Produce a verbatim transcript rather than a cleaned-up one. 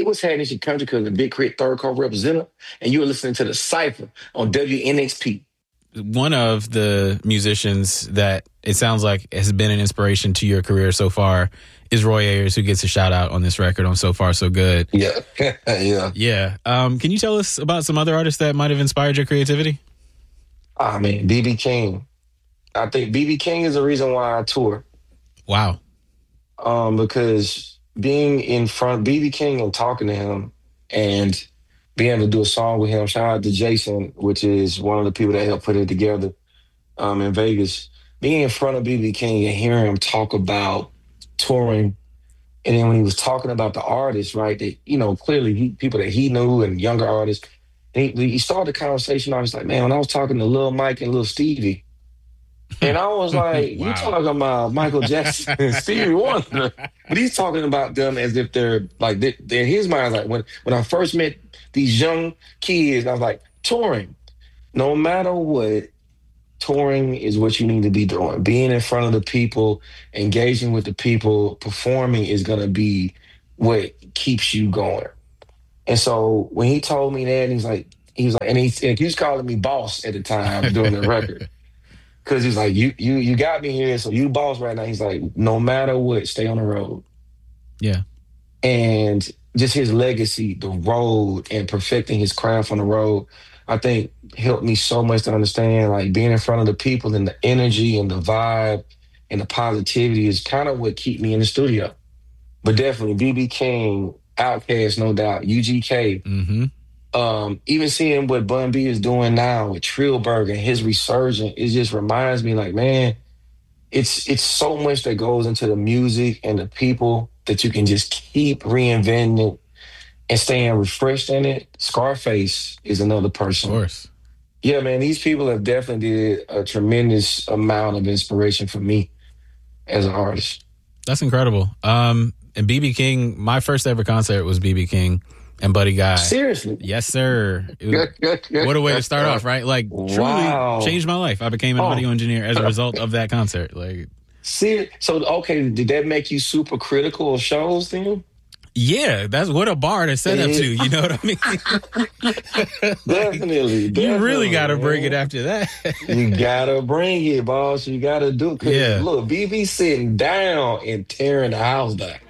what's happening in your country because the Big Crit Third Coast representative, and you were listening to the Cypher on W N X P. One of the musicians that it sounds like has been an inspiration to your career so far is Roy Ayers, who gets a shout out on this record on So Far So Good. Yeah, yeah, yeah. Um, can you tell us about some other artists that might have inspired your creativity? Ah, man, B B King. I think B B King is the reason why I tour. Wow. Um, because being in front B B King and talking to him and being able to do a song with him, shout out to Jason, which is one of the people that helped put it together um, in Vegas. Being in front of B B King and hearing him talk about touring, and then when he was talking about the artists, right, that, you know, clearly he, people that he knew and younger artists, he, he started the conversation. I was like, man, when I was talking to Lil Mike and Lil Stevie, and I was like, Wow. you talking about Michael Jackson and Stevie Wonder, but he's talking about them as if they're like, they're, they're his mind. Like when, when I first met these young kids, I was like, touring, no matter what, touring is what you need to be doing. Being in front of the people, engaging with the people, performing is going to be what keeps you going. And so when he told me that, he's like, he was like, and he, and he was calling me boss at the time doing the record. Cause he's like, you, you, you got me here, so you boss right now. He's like, no matter what, stay on the road. Yeah. And just his legacy, the road, and perfecting his craft on the road, I think helped me so much to understand, like, being in front of the people and the energy and the vibe and the positivity is kind of what keep me in the studio. But definitely B B King, Outkast, no doubt, U G K. Mm-hmm. Um, even seeing what Bun B is doing now with Trillberg and his resurgence, it just reminds me, like, man, it's it's so much that goes into the music and the people that you can just keep reinventing it and staying refreshed in it. Scarface is another person. Of course. Yeah, man, these people have definitely did a tremendous amount of inspiration for me as an artist. That's incredible. Um, and B B King, my first ever concert was B B King and Buddy Guy. Seriously? Yes, sir. It was, what a way to start off, right? Like, truly Wow. changed my life. I became an Oh. audio engineer as a result of that concert. Like, See, so okay, did that make you super critical of shows then? yeah, that's what a bar to set up to. You know what I mean? Definitely. You definitely, really got to bring man. it after that. You gotta bring it, boss. You gotta do it. 'Cause Yeah. Look, B B sitting down and tearing the house down.